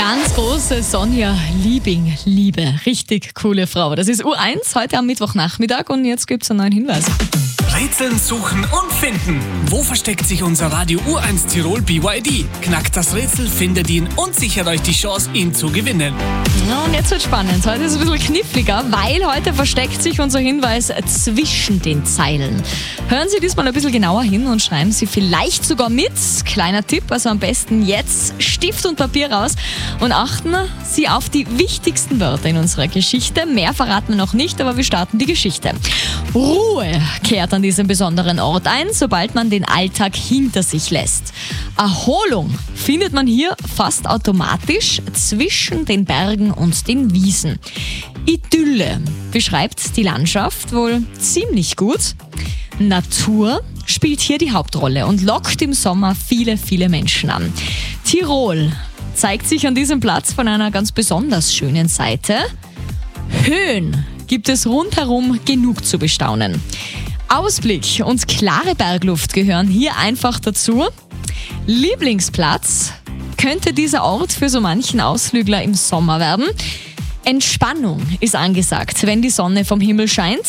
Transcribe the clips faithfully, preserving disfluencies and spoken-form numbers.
Ganz große Sonja Liebing, Liebe, richtig coole Frau. Das ist U eins heute am Mittwochnachmittag und jetzt gibt's einen neuen Hinweis. Rätseln, suchen und finden. Wo versteckt sich unser Radio U eins Tirol B Y D? Knackt das Rätsel, findet ihn und sichert euch die Chance, ihn zu gewinnen. Ja, und jetzt wird spannend. Heute ist es ein bisschen kniffliger, weil heute versteckt sich unser Hinweis zwischen den Zeilen. Hören Sie diesmal ein bisschen genauer hin und schreiben Sie vielleicht sogar mit. Kleiner Tipp, also am besten jetzt Stift und Papier raus und achten Sie auf die wichtigsten Wörter in unserer Geschichte. Mehr verraten wir noch nicht, aber wir starten die Geschichte. Ruhe kehrt an diesem besonderen Ort ein, sobald man den Alltag hinter sich lässt. Erholung findet man hier fast automatisch zwischen den Bergen und den Wiesen. Idylle beschreibt die Landschaft wohl ziemlich gut. Natur spielt hier die Hauptrolle und lockt im Sommer viele, viele Menschen an. Tirol zeigt sich an diesem Platz von einer ganz besonders schönen Seite. Höhen gibt es rundherum genug zu bestaunen. Ausblick und klare Bergluft gehören hier einfach dazu. Lieblingsplatz könnte dieser Ort für so manchen Ausflügler im Sommer werden. Entspannung ist angesagt, wenn die Sonne vom Himmel scheint.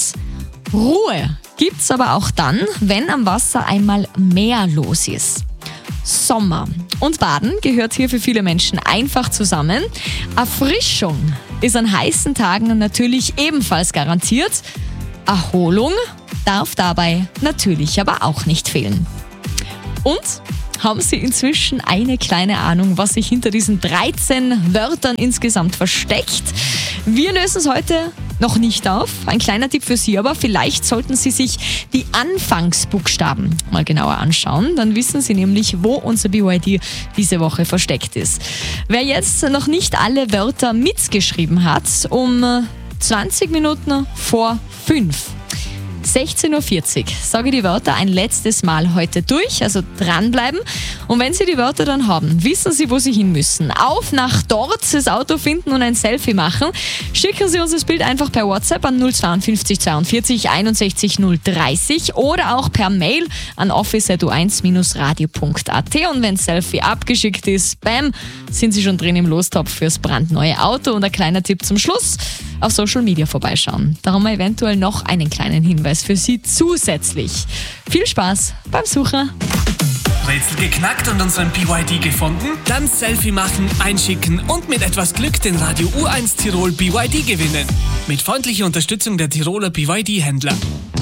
Ruhe gibt's aber auch dann, wenn am Wasser einmal mehr los ist. Sommer und Baden gehört hier für viele Menschen einfach zusammen. Erfrischung ist an heißen Tagen natürlich ebenfalls garantiert. Erholung darf dabei natürlich aber auch nicht fehlen. Und haben Sie inzwischen eine kleine Ahnung, was sich hinter diesen dreizehn Wörtern insgesamt versteckt? Wir lösen es heute noch nicht auf. Ein kleiner Tipp für Sie aber, vielleicht sollten Sie sich die Anfangsbuchstaben mal genauer anschauen. Dann wissen Sie nämlich, wo unser B Y D diese Woche versteckt ist. Wer jetzt noch nicht alle Wörter mitgeschrieben hat, um zwanzig Minuten vor fünf. sechzehn Uhr vierzig sage ich die Wörter ein letztes Mal heute durch, also dranbleiben. Und wenn Sie die Wörter dann haben, wissen Sie, wo Sie hin müssen. Auf nach dort, das Auto finden und ein Selfie machen. Schicken Sie uns das Bild einfach per WhatsApp an null fünf zwei zweiundvierzig einundsechzig null dreißig oder auch per Mail an office at u eins radio punkt a t. Und wenn das Selfie abgeschickt ist, bam, sind Sie schon drin im Lostopf fürs brandneue Auto. Und ein kleiner Tipp zum Schluss: auf Social Media vorbeischauen. Da haben wir eventuell noch einen kleinen Hinweis für Sie zusätzlich. Viel Spaß beim Suchen. Rätsel geknackt und unseren B Y D gefunden? Dann Selfie machen, einschicken und mit etwas Glück den Radio U eins Tirol B Y D gewinnen. Mit freundlicher Unterstützung der Tiroler B Y D-Händler.